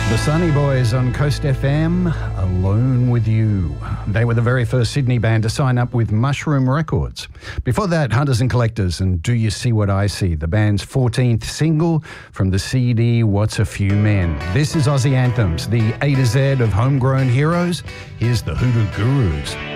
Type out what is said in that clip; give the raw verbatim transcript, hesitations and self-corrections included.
The Sunny Boys on Coast F M, Alone With You. They were the very first Sydney band to sign up with Mushroom Records. Before that, Hunters and Collectors and Do You See What I See, the band's fourteenth single from the C D What's a Few Men. This is Aussie Anthems, the A to Z of homegrown heroes. Here's the Hoodoo Gurus.